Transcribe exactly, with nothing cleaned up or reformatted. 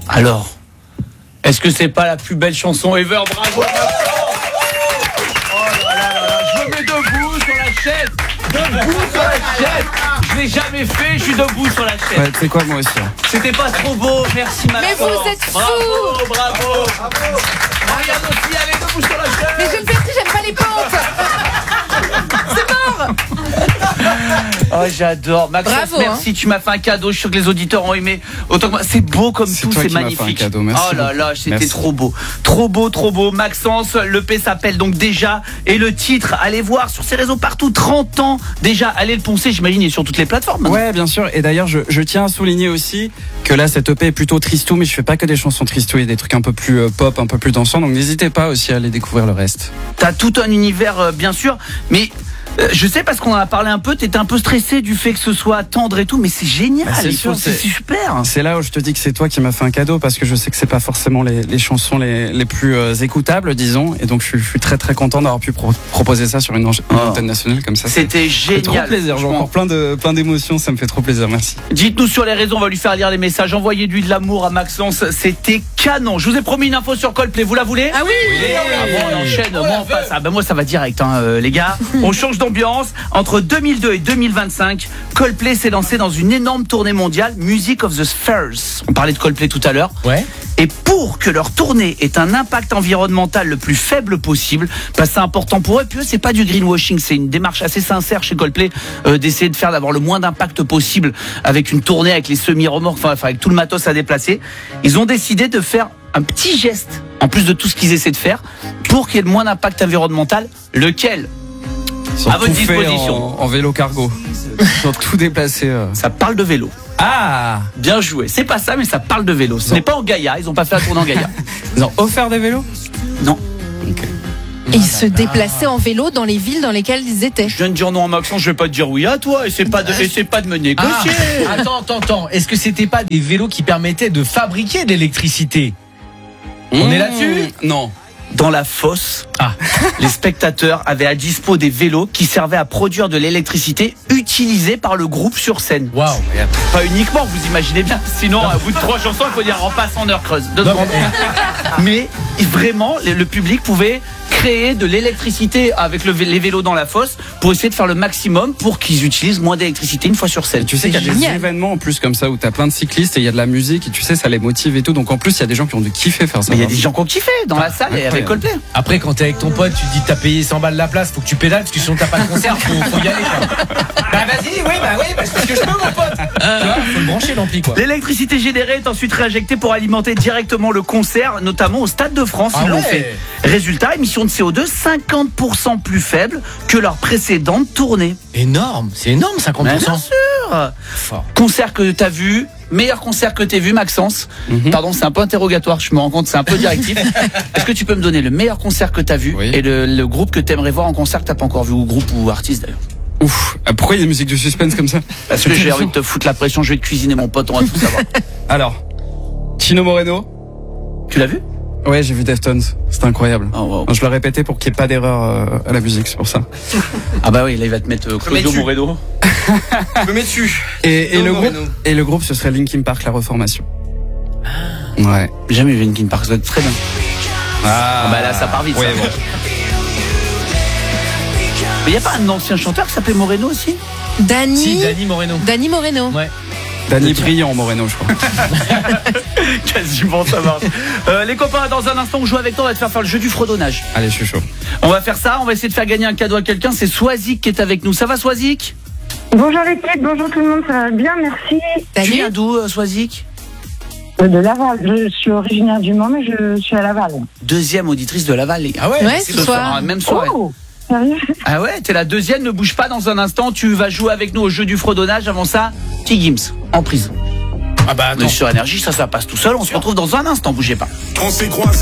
Alors, est-ce que c'est pas la plus belle chanson ever? Bravo. Oh là là là là, je me mets debout sur la chaise. Debout sur la chaise. Je l'ai jamais fait, je suis debout sur la chaise. Ouais, c'est quoi moi aussi. C'était pas trop beau, merci Maxence. Mais vous êtes fous. Bravo, bravo, bravo. Marianne aussi, elle est debout sur la chaise. Mais je ne fais plus, j'aime pas les pentes. C'est mort. Oh, j'adore. Maxence, Bravo, merci, hein. tu m'as fait un cadeau. Je suis sûr que les auditeurs ont aimé. Autant que moi. C'est beau comme C'est tout, toi c'est qui m'as magnifique. fait un cadeau, merci Oh là là, c'était Merci. trop beau. Trop beau, trop beau. Maxence, l'E P s'appelle donc Déjà. Et le titre, allez voir sur ses réseaux partout. trente ans déjà. Allez le poncer, j'imagine, il est sur toutes les plateformes. Maintenant. Ouais, bien sûr. Et d'ailleurs, je, je tiens à souligner aussi que là, cette E P est plutôt tristou, mais je fais pas que des chansons tristou, il y a des trucs un peu plus euh, pop, un peu plus dansants. Donc n'hésitez pas aussi à aller découvrir le reste. T'as tout un univers, euh, bien sûr. Mais. Euh, je sais parce qu'on en a parlé un peu, t'étais un peu stressé du fait que ce soit tendre et tout, mais c'est génial, Bah, c'est il faut- sûr, c'est c'est- super. C'est là où je te dis que c'est toi qui m'as fait un cadeau parce que je sais que c'est pas forcément les, les chansons les, les plus euh, écoutables, disons. Et donc je, suis- je suis très très content d'avoir pu pro- proposer ça sur une, ange- une Oh. antenne nationale comme ça. C'est- C'était c'est trop génial. plaisir. J'ai franchement. encore plein de plein d'émotions. Ça me fait trop plaisir. Merci. Dites-nous sur les réseaux, on va lui faire lire les messages. Envoyez-lui de l'amour à Maxence, c'était canon. Je vous ai promis une info sur Coldplay, vous la voulez? Ah oui, Ah bon, on enchaîne, moi on passe. Ah ben moi ça va direct, hein, euh, les gars. On change d'ambiance. Entre deux mille deux et deux mille vingt-cinq, Coldplay s'est lancé dans une énorme tournée mondiale, Music of the Spheres. On parlait de Coldplay tout à l'heure. Ouais. Et pour que leur tournée ait un impact environnemental le plus faible possible, parce que c'est important pour eux. Et puis eux, c'est pas du greenwashing, c'est une démarche assez sincère chez Coldplay euh, d'essayer de faire d'avoir le moins d'impact possible avec une tournée, avec les semi-remorques, enfin avec tout le matos à déplacer. Ils ont décidé de faire un petit geste, en plus de tout ce qu'ils essaient de faire, pour qu'il y ait le moins d'impact environnemental. Lequel? Ils sont À votre tout faits disposition. En, en vélo cargo. Ils ont tout déplacé. euh. Ça parle de vélo. Ah, Bien joué. C'est pas ça, mais ça parle de vélo. Ce Non. n'est pas en Gaïa. Ils ont pas fait la tournée en Gaïa. ils ont offert des vélos. Non. Et ils se déplaçaient en vélo dans les villes dans lesquelles ils étaient. Je viens de dire non à Maxence, je vais pas te dire oui à toi. Et c'est pas de, et c'est pas de me négocier. Ah, attends, attends, attends. Est-ce que c'était pas des vélos qui permettaient de fabriquer de l'électricité? On est là-dessus? Non. Dans la fosse, Ah. les spectateurs avaient à dispo des vélos qui servaient à produire de l'électricité utilisée par le groupe sur scène. Waouh. Pas uniquement, vous imaginez bien. Sinon, à bout de trois chansons, il faut dire en passe en heure creuse. Deux Non, secondes. Mais vraiment, le le public pouvait créer de l'électricité avec le vé- les vélos dans la fosse pour essayer de faire le maximum pour qu'ils utilisent moins d'électricité une fois sur scène. Et tu sais qu'il y a génial. des événements en plus comme ça où t'as plein de cyclistes et il y a de la musique et tu sais ça les motive et tout. Donc en plus il y a des gens qui ont dû kiffer faire ça. Mais il y a des gens qui ont kiffé dans la salle et avec incroyable. Coldplay. Après, quand t'es avec ton pote, tu te dis t'as payé cent balles la place, faut que tu pédales parce que sinon t'as pas de concert, faut, faut y aller. Quoi. Bah vas-y, oui, bah oui, bah, c'est parce que je peux, mon pote. Tu vois, faut le brancher l'ampli, quoi. L'électricité générée est ensuite réinjectée pour alimenter directement le concert, notamment au Stade de France. Ah Ils l'ont ouais. fait. Résultat, émission de C O deux cinquante pour cent plus faible que leur précédente tournée. Énorme, c'est énorme, cinquante Mais pour bien cent. sûr. Fort. Concert que t'as vu, meilleur concert que t'as vu, Maxence. Mhm. Pardon, c'est un peu interrogatoire, je me rends compte, c'est un peu directif. Est-ce que tu peux me donner le meilleur concert que t'as vu Oui. et le, le groupe que t'aimerais voir en concert que t'as pas encore vu, ou groupe ou artiste d'ailleurs? Ouf. Ah, pourquoi il y a des musiques de suspense comme ça? Parce que j'ai envie de te foutre la pression, je vais te cuisiner mon pote, on va tout savoir. Alors, Chino Moreno. Tu l'as vu? Ouais, j'ai vu Deftones. C'était incroyable. Oh, wow. Je le répétais pour qu'il n'y ait pas d'erreur euh, à la musique, c'est pour ça. Ah bah oui, là il va te mettre euh, Claudio dessus. Moreno. Je me mets dessus. Et, et Non, le non, groupe, mais non. et le groupe, ce serait Linkin Park, la reformation. Ouais. J'ai jamais vu Linkin Park, ça doit être très bien. Ah, Ah bah là, ça part vite, Ouais, ça. bon. Mais y a pas un ancien chanteur qui s'appelait Moreno aussi? Dani. Si, Dani Moreno. Dani Moreno. Ouais. Danny Brillant Moreno, je crois. Quasiment, ça marche. Euh, les copains, dans un instant, on joue avec toi, on va te faire faire le jeu du fredonnage. Allez, je suis chaud. On va faire ça, on va essayer de faire gagner un cadeau à quelqu'un. C'est Swazik qui est avec nous. Ça va, Swazik? Bonjour l'équipe, bonjour tout le monde, ça va bien, merci. Tu Salut. viens d'où, euh, Swazik? Euh, De Laval, je suis originaire du Mans, mais je suis à Laval. Deuxième auditrice de Laval, les gars. Ah ouais, Ouais, c'est ce soir. hein, même soirée. Oh, sérieux? Ah ouais, t'es la deuxième, ne bouge pas dans un instant. Tu vas jouer avec nous au jeu du fredonnage. Avant ça, T. Gims, en prison. Ah bah On est attends. sur Énergie, ça, ça passe tout seul. On se retrouve dans un instant, bougez pas. On s'est croisés.